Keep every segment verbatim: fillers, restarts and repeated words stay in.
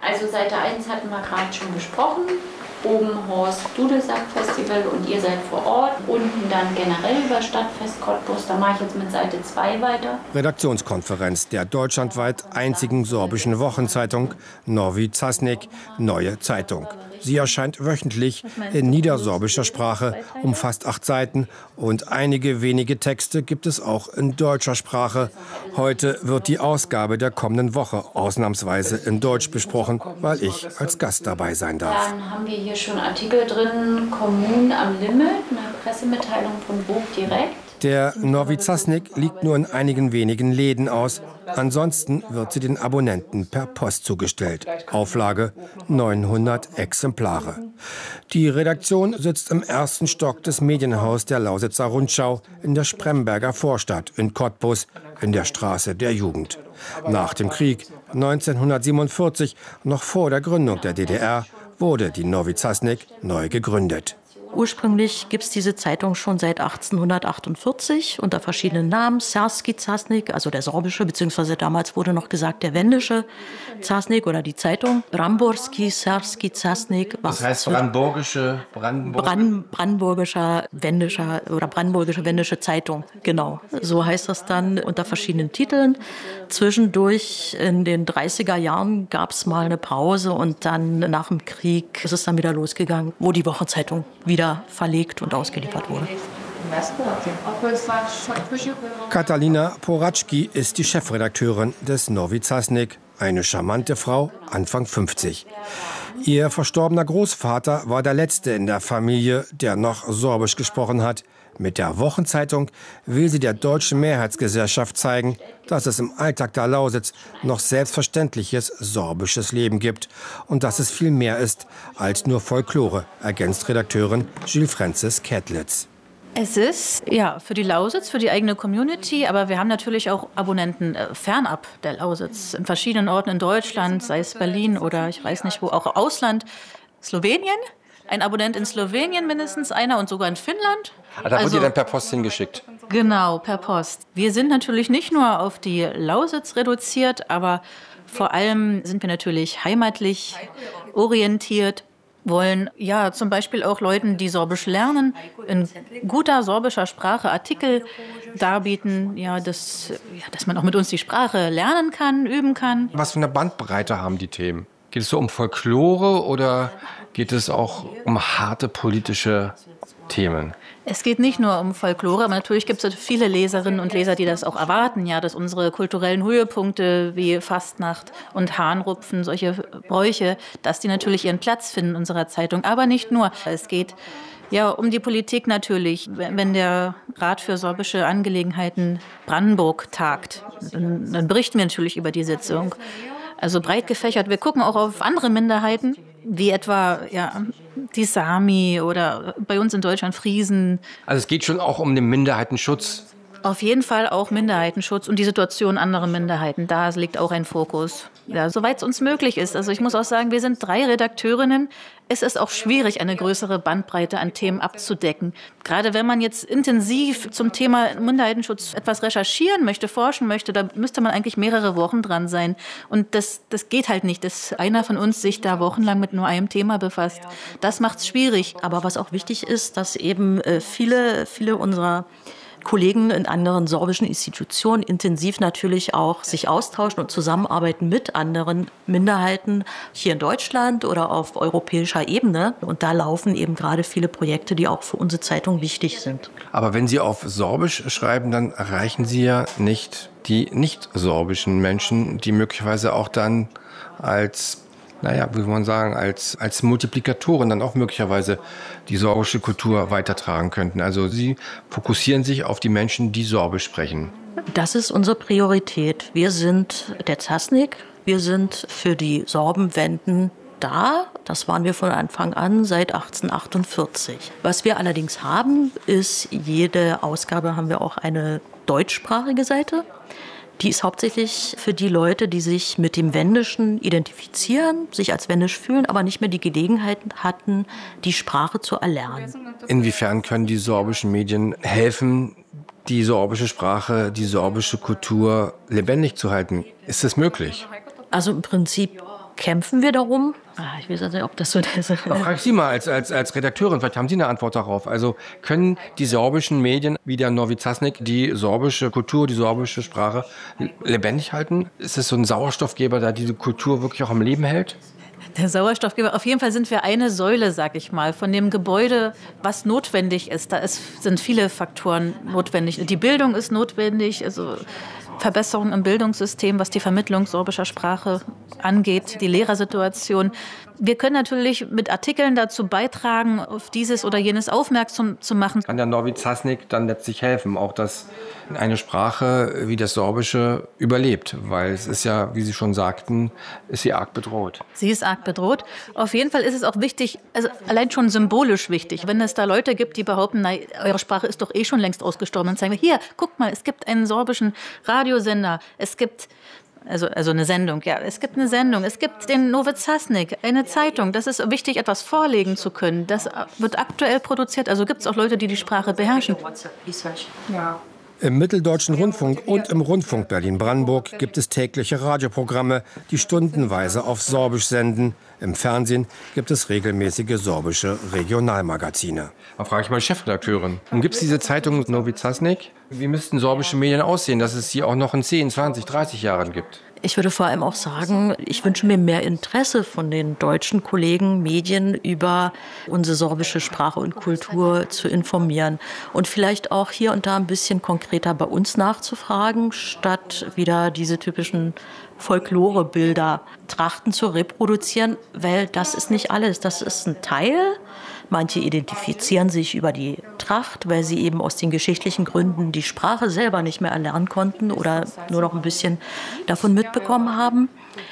Also Seite eins hatten wir gerade schon besprochen. Oben Horst Dudelsack Festival und ihr seid vor Ort. Unten dann generell über Stadtfest Cottbus. Da mache ich jetzt mit Seite zwei weiter. Redaktionskonferenz der deutschlandweit einzigen sorbischen Wochenzeitung Novi Časnik, Neue Zeitung. Sie erscheint wöchentlich in niedersorbischer Sprache, umfasst acht Seiten und einige wenige Texte gibt es auch in deutscher Sprache. Heute wird die Ausgabe der kommenden Woche ausnahmsweise in Deutsch besprochen, weil ich als Gast dabei sein darf. Dann haben wir hier schon Artikel drin, Kommunen am Limit, eine Pressemitteilung von Bog direkt. Der Novi Časnik liegt nur in einigen wenigen Läden aus. Ansonsten wird sie den Abonnenten per Post zugestellt. Auflage neunhundert Exemplare. Die Redaktion sitzt im ersten Stock des Medienhaus der Lausitzer Rundschau in der Spremberger Vorstadt in Cottbus in der Straße der Jugend. Nach dem Krieg neunzehnhundertsiebenundvierzig, noch vor der Gründung der D D R, wurde die Novi Časnik neu gegründet. Ursprünglich gibt es diese Zeitung schon seit achtzehnhundertachtundvierzig unter verschiedenen Namen. Serski Časnik, also der sorbische, beziehungsweise damals wurde noch gesagt der wendische Časnik oder die Zeitung. Bramborski Serski Časnik. Das heißt brandenburgische, Brandenburg Brand, brandenburgischer, wendischer oder brandenburgische wendische Zeitung. Genau, so heißt das dann unter verschiedenen Titeln. Zwischendurch in den dreißiger Jahren gab es mal eine Pause und dann nach dem Krieg ist es dann wieder losgegangen, wo die Wochenzeitung wieder verlegt und ausgeliefert wurde. Katalina Poraczki ist die Chefredakteurin des Novi Časnik, eine charmante Frau, Anfang fünfzig. Ihr verstorbener Großvater war der letzte in der Familie, der noch Sorbisch gesprochen hat. Mit der Wochenzeitung will sie der deutschen Mehrheitsgesellschaft zeigen, dass es im Alltag der Lausitz noch selbstverständliches sorbisches Leben gibt und dass es viel mehr ist als nur Folklore, ergänzt Redakteurin Jill Francis Kettlitz. Es ist ja für die Lausitz, für die eigene Community, aber wir haben natürlich auch Abonnenten äh, fernab der Lausitz, in verschiedenen Orten in Deutschland, sei es Berlin oder ich weiß nicht wo, auch Ausland, Slowenien. Ein Abonnent in Slowenien mindestens, einer und sogar in Finnland. Ah, da wird also, ihr dann per Post hingeschickt? Genau, per Post. Wir sind natürlich nicht nur auf die Lausitz reduziert, aber vor allem sind wir natürlich heimatlich orientiert, wollen ja zum Beispiel auch Leuten, die Sorbisch lernen, in guter sorbischer Sprache Artikel darbieten, ja, dass, ja, dass man auch mit uns die Sprache lernen kann, üben kann. Was für eine Bandbreite haben die Themen? Geht es so um Folklore oder geht es auch um harte politische Themen? Es geht nicht nur um Folklore, aber natürlich gibt es viele Leserinnen und Leser, die das auch erwarten, ja, dass unsere kulturellen Höhepunkte wie Fastnacht und Hahnrupfen, solche Bräuche, dass die natürlich ihren Platz finden in unserer Zeitung. Aber nicht nur. Es geht ja um die Politik natürlich. Wenn der Rat für sorbische Angelegenheiten Brandenburg tagt, dann, dann berichten wir natürlich über die Sitzung. Also breit gefächert. Wir gucken auch auf andere Minderheiten, wie etwa ja, die Sami oder bei uns in Deutschland Friesen. Also es geht schon auch um den Minderheitenschutz. Auf jeden Fall auch Minderheitenschutz und die Situation anderer Minderheiten. Da liegt auch ein Fokus. Ja, soweit es uns möglich ist. Also ich muss auch sagen, wir sind drei Redakteurinnen. Es ist auch schwierig, eine größere Bandbreite an Themen abzudecken. Gerade wenn man jetzt intensiv zum Thema Minderheitenschutz etwas recherchieren möchte, forschen möchte, da müsste man eigentlich mehrere Wochen dran sein. Und das, das geht halt nicht, dass einer von uns sich da wochenlang mit nur einem Thema befasst. Das macht es schwierig. Aber was auch wichtig ist, dass eben viele, viele unserer Kollegen in anderen sorbischen Institutionen intensiv natürlich auch sich austauschen und zusammenarbeiten mit anderen Minderheiten hier in Deutschland oder auf europäischer Ebene. Und da laufen eben gerade viele Projekte, die auch für unsere Zeitung wichtig sind. Aber wenn Sie auf Sorbisch schreiben, dann erreichen Sie ja nicht die nicht-sorbischen Menschen, die möglicherweise auch dann als naja, wie will man sagen, als, als Multiplikatoren dann auch möglicherweise die sorbische Kultur weitertragen könnten. Also Sie fokussieren sich auf die Menschen, die Sorbisch sprechen. Das ist unsere Priorität. Wir sind der Časnik, wir sind für die Sorbenwenden da. Das waren wir von Anfang an seit achtzehnhundertachtundvierzig. Was wir allerdings haben, ist, jede Ausgabe haben wir auch eine deutschsprachige Seite. Die ist hauptsächlich für die Leute, die sich mit dem Wendischen identifizieren, sich als wendisch fühlen, aber nicht mehr die Gelegenheit hatten, die Sprache zu erlernen. Inwiefern können die sorbischen Medien helfen, die sorbische Sprache, die sorbische Kultur lebendig zu halten? Ist das möglich? Also im Prinzip kämpfen wir darum. Ah, ich weiß nicht, ob das so ist. Frage ich Sie mal als, als, als Redakteurin, vielleicht haben Sie eine Antwort darauf. Also können die sorbischen Medien wie der Novi Časnik die sorbische Kultur, die sorbische Sprache lebendig halten? Ist es so ein Sauerstoffgeber, der diese Kultur wirklich auch am Leben hält? Der Sauerstoffgeber. Auf jeden Fall sind wir eine Säule, sag ich mal, von dem Gebäude, was notwendig ist. Da ist, sind viele Faktoren notwendig. Die Bildung ist notwendig, also Verbesserung im Bildungssystem, was die Vermittlung sorbischer Sprache angeht, die Lehrersituation. Wir können natürlich mit Artikeln dazu beitragen, auf dieses oder jenes aufmerksam zu machen. Kann der Novi Časnik dann letztlich helfen, auch dass eine Sprache wie das Sorbische überlebt? Weil es ist ja, wie Sie schon sagten, ist sie arg bedroht. Sie ist arg bedroht. Auf jeden Fall ist es auch wichtig, also allein schon symbolisch wichtig, wenn es da Leute gibt, die behaupten, na, eure Sprache ist doch eh schon längst ausgestorben, dann sagen wir, hier, guckt mal, es gibt einen sorbischen Radiosender, es gibt Also, also eine Sendung, ja. Es gibt eine Sendung, es gibt den Novi Časnik, eine Zeitung. Das ist wichtig, etwas vorlegen zu können. Das wird aktuell produziert. Also gibt es auch Leute, die die Sprache beherrschen. Ja. Im Mitteldeutschen Rundfunk und im Rundfunk Berlin-Brandenburg gibt es tägliche Radioprogramme, die stundenweise auf Sorbisch senden. Im Fernsehen gibt es regelmäßige sorbische Regionalmagazine. Da frage ich mal die Chefredakteurin. Und gibt es diese Zeitung Novi Časnik? Wie müssten sorbische Medien aussehen, dass es sie auch noch in zehn, zwanzig, dreißig Jahren gibt? Ich würde vor allem auch sagen, ich wünsche mir mehr Interesse von den deutschen Kollegen, Medien über unsere sorbische Sprache und Kultur zu informieren. Und vielleicht auch hier und da ein bisschen konkreter bei uns nachzufragen, statt wieder diese typischen Folklorebilder, Trachten zu reproduzieren, weil das ist nicht alles. Das ist ein Teil. Manche identifizieren sich über die Tracht, weil sie eben aus den geschichtlichen Gründen die Sprache selber nicht mehr erlernen konnten oder nur noch ein bisschen davon mitbekommen haben.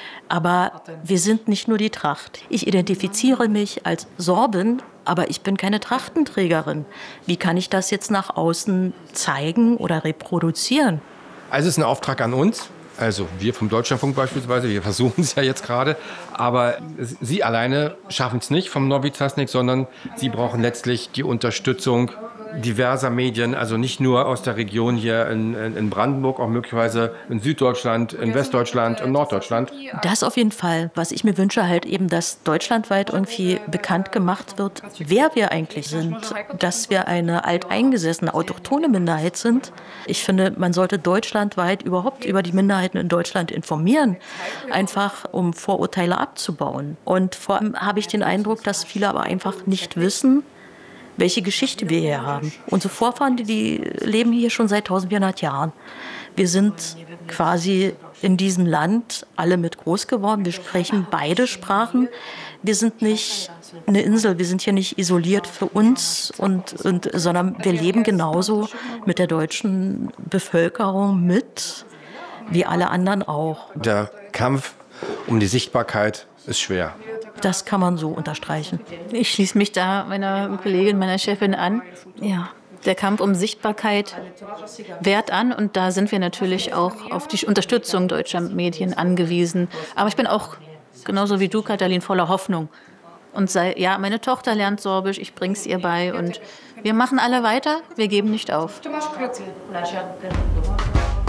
Aber wir sind nicht nur die Tracht. Ich identifiziere mich als Sorbin, aber ich bin keine Trachtenträgerin. Wie kann ich das jetzt nach außen zeigen oder reproduzieren? Also es ist ein Auftrag an uns. Also wir vom Deutschlandfunk beispielsweise, wir versuchen es ja jetzt gerade, aber Sie alleine schaffen es nicht vom Novi Časnik, sondern Sie brauchen letztlich die Unterstützung diverser Medien, also nicht nur aus der Region hier in, in, in Brandenburg, auch möglicherweise in Süddeutschland, in Westdeutschland, in Norddeutschland. Das auf jeden Fall. Was ich mir wünsche, halt eben, dass deutschlandweit irgendwie bekannt gemacht wird, wer wir eigentlich sind, dass wir eine alteingesessene, autochthone Minderheit sind. Ich finde, man sollte deutschlandweit überhaupt über die Minderheiten in Deutschland informieren, einfach um Vorurteile abzubauen. Und vor allem habe ich den Eindruck, dass viele aber einfach nicht wissen, welche Geschichte wir hier haben. Unsere Vorfahren, die, die leben hier schon seit eintausendvierhundert Jahren. Wir sind quasi in diesem Land alle mit groß geworden. Wir sprechen beide Sprachen. Wir sind nicht eine Insel, wir sind hier nicht isoliert für uns, und, und, sondern wir leben genauso mit der deutschen Bevölkerung mit, wie alle anderen auch. Der Kampf um die Sichtbarkeit ist schwer. Das kann man so unterstreichen. Ich schließe mich da meiner Kollegin, meiner Chefin an. Ja, der Kampf um Sichtbarkeit währt an, und da sind wir natürlich auch auf die Unterstützung deutscher Medien angewiesen. Aber ich bin auch, genauso wie du, Katalin, voller Hoffnung. Und sei, ja, meine Tochter lernt Sorbisch, ich bring's ihr bei, und wir machen alle weiter, wir geben nicht auf.